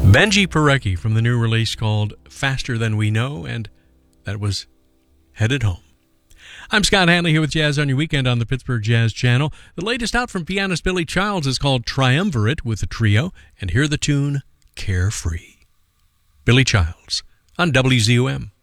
Benji Parecki from the new release called Faster Than We Know, and that was Headed Home. I'm Scott Hanley here with Jazz on Your Weekend on the Pittsburgh Jazz Channel. The latest out from pianist Billy Childs is called Triumvirate with the Trio, and hear the tune Carefree. Billy Childs on WZUM.